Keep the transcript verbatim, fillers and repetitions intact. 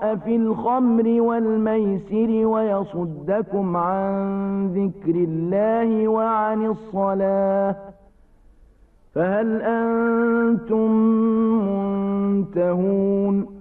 في الخمر والميسر ويصدكم عن ذكر الله وعن الصلاة فهل أنتم منتهون